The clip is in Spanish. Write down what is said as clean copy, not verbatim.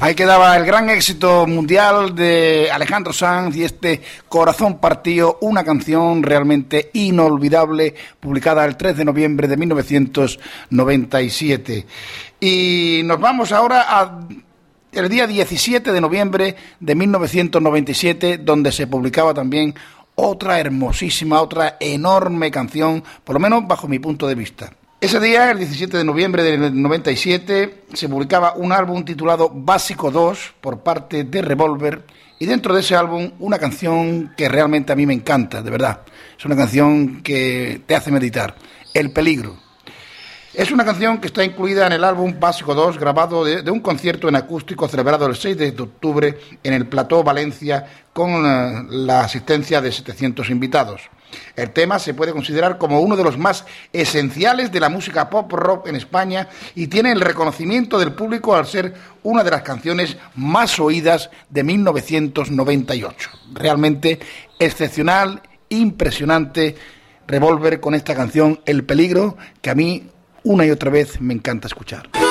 Ahí quedaba el gran éxito mundial de Alejandro Sanz y este Corazón Partido, una canción realmente inolvidable, publicada el 3 de noviembre de 1997. Y nos vamos ahora a el día 17 de noviembre de 1997, donde se publicaba también otra hermosísima, otra enorme canción, por lo menos bajo mi punto de vista. Ese día, el 17 de noviembre del 97, se publicaba un álbum titulado Básico 2 por parte de Revolver, y dentro de ese álbum una canción que realmente a mí me encanta, de verdad. Es una canción que te hace meditar, El Peligro. Es una canción que está incluida en el álbum Básico 2, grabado de un concierto en acústico celebrado el 6 de octubre en el Plató Valencia con la asistencia de 700 invitados. El tema se puede considerar como uno de los más esenciales de la música pop rock en España y tiene el reconocimiento del público al ser una de las canciones más oídas de 1998. Realmente excepcional, impresionante, Revolver con esta canción El Peligro, que a mí una y otra vez me encanta escuchar.